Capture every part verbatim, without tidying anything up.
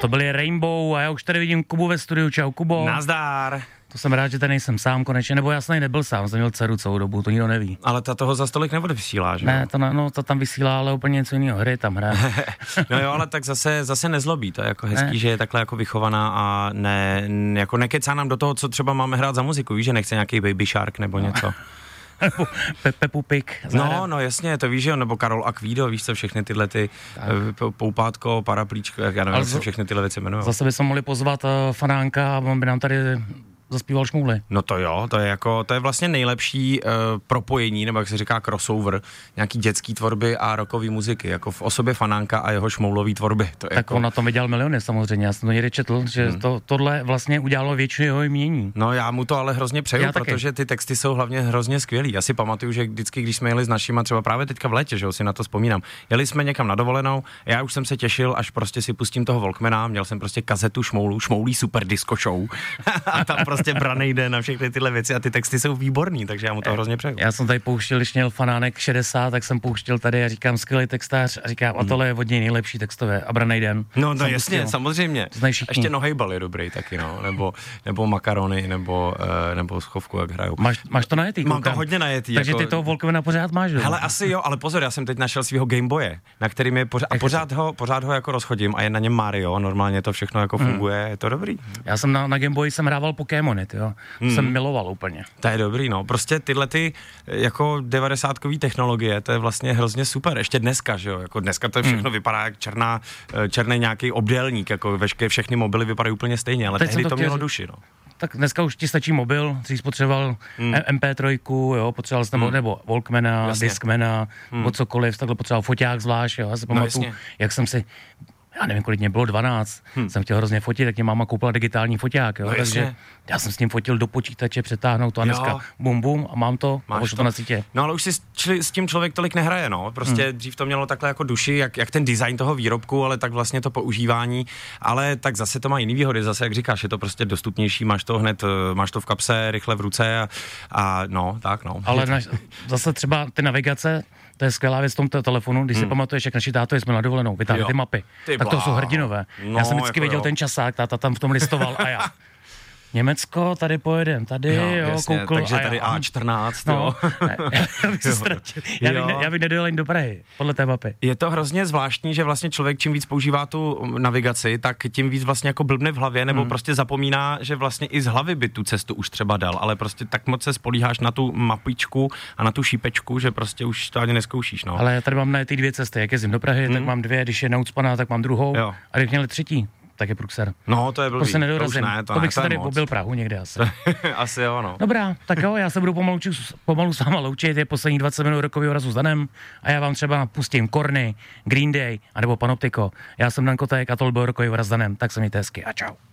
To byly Rainbow a já už tady vidím Kubu ve studiu. Čau, Kubo. Nazdar. To jsem rád, že tady nejsem sám konečně, nebo já jsem tady nebyl sám, jsem měl dceru celou dobu, to nikdo neví. Ale ta toho za stolik nebude vysílá, že? Ne, to, no, to tam vysílá, ale úplně něco jiného, hry tam hraje. No jo, ale tak zase, zase nezlobí, to je jako hezký, ne. Že je takhle jako vychovaná a ne, jako nekecá nám do toho, co třeba máme hrát za muziku, víš, že nechce nějaký Baby Shark nebo něco. Nebo Pe- Pepu Pig. No, no jasně, to víš, že jo, nebo Karol Akvído, víš co, všechny tyhle ty uh, poupátko, paraplíčko, jak já nevím, jak se všechny tyhle věci jmenují. Zase bychom mohli pozvat uh, Fanánka a on by nám tady zaspíval Šmouly. No to jo, to je jako, to je vlastně nejlepší uh, propojení, nebo jak se říká crossover, nějaký dětský tvorby a rockové muziky, jako v osobě Fanánka a jeho šmoulový tvorby. To je tak jako... on na tom vydělal miliony samozřejmě, já jsem to někde četl, že hmm. to, tohle vlastně udělalo většinu jeho jmění. No já mu to ale hrozně přeju, já protože taky. ty texty jsou hlavně hrozně skvělý. Já si pamatuju, že vždycky, když jsme jeli s našima, třeba právě teďka v létě, že jo, si na to vzpomínám, jeli jsme někam na dovolenou, já už jsem se těšil, až prostě si pustím toho Walkmana, měl jsem prostě kazetu Šmoulu, Šmoulí super disco show a tam prostě branej den na všechny tyhle věci a ty texty jsou výborný, takže já mu to hrozně přeju. Já jsem tady pouštěl, když měl Fanánek šedesát, tak jsem pouštěl tady a říkám skvělý textář a říkám, a tohle je od něj nejlepší textové a branej den. No, no jasně, pustil. Samozřejmě. Ještě Nohejbal je dobrý taky, no, nebo, nebo makarony, nebo, uh, nebo schovku, jak hrajou. Máš, máš to najetý? Mám to hodně najetý. Takže jako... ty toho Walkmana pořád máš, jo? Hele, asi jo, ale pozor, já jsem teď našel svého Gameboye, na kterým je pořád, a pořád ho, pořád ho jako rozchodím a je na něm Mario, normálně to všechno jako funguje, hmm. je to dobrý. Já jsem na, na Gameboyi jsem hrával Pokémony, jo, hmm. jsem miloval úplně. To je dobrý, no, prostě tyhle ty jako devadesátkový technologie, to je vlastně hrozně super, ještě dneska, že jo, jako dneska to všechno hmm. vypadá jak černá, černý nějaký obdélník, jako veškeré všechny mobily vypadají úplně stejně, ale teď tehdy to, to mělo duši, no. Tak dneska už ti stačí mobil, jsi spotřeboval hmm. em pé tři, jo, potřeboval jsi nebo, hmm. nebo Walkmana, Jasně. Discmana, hmm. nebo cokoliv, takhle potřeboval foťák zvlášť, jo, já si pamatuju, no, jak jsem si, já nevím, kolik mě bylo, dvanáct, hmm. jsem chtěl hrozně fotit, tak mě máma koupila digitální foťák, jo, no, takže já jsem s tím fotil do počítače, přetáhnout to a dneska jo. bum bum a mám to, a to. to na sítě. No ale už si s tím člověk tolik nehraje, no, prostě hmm. dřív to mělo takhle jako duši, jak, jak ten design toho výrobku, ale tak vlastně to používání, ale tak zase to má jiný výhody, zase jak říkáš, je to prostě dostupnější, máš to hned, máš to v kapse, rychle v ruce a, a no, tak no. Ale naš, zase třeba ty navigace, to je skvělá věc v tomto telefonu, když hmm. si pamatuješ, jak naši táto jsme na dovolenou, vytáhli ty mapy, ty tak to jsou hrdinové. No, já jsem vždycky jako viděl jo. ten časák, táta tam v tom listoval a já. Německo, tady pojedem, tady, jo, jo, jasně, koukl. Takže tady á čtrnáct, no, jo. Já bych se ztratil. Já bych, ne, já bych nedojel ani do Prahy, podle té mapy. Je to hrozně zvláštní, že vlastně člověk čím víc používá tu navigaci, tak tím víc vlastně jako blbne v hlavě, nebo hmm. prostě zapomíná, že vlastně i z hlavy by tu cestu už třeba dal, ale prostě tak moc se spolíháš na tu mapičku a na tu šípečku, že prostě už to ani neskoušíš, no. Ale já tady mám na ty dvě cesty, jak jezdím do Prahy, hmm. tak mám dvě, když je naucpaná, tak mám druhou, jo. a když měli třetí, tak je průser. No, to je blbý. Prostě nedorazím. To, ne, to, to bych ne, se tady pobil Prahu někde asi. Asi jo, no. Dobrá, tak jo, já se budu pomalu, pomalu s váma loučit, je poslední dvacet minut rokového razu s Danem a já vám třeba pustím Korny, Green Day, anebo Panoptiko. Já jsem Dan Kotek a to byl rokový raz s Danem, tak se mějte hezky a čau.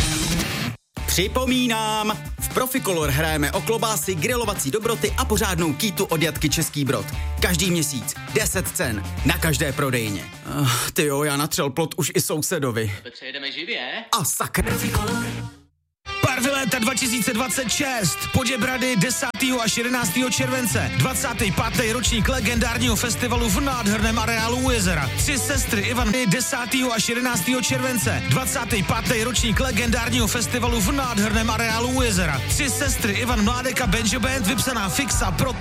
Připomínám, v Proficolor hrajeme o klobásy, grilovací dobroty a pořádnou kýtu od Jatky Český Brod. Každý měsíc deset cen na každé prodejně. Uh, tyjo, já natřel plot už i sousedovi. Přejedeme živě? A sakra. Party léta dva tisíce dvacet šest, Poděbrady desátého až jedenáctého července, dvacátý pátý ročník legendárního festivalu v nádherném areálu u jezera. Tři sestry Ivany desátého až jedenáctého července, dvacátý pátý ročník legendárního festivalu v nádherném areálu u jezera. Tři sestry Ivan Mládek a Benjo Band, vypsaná fixa pro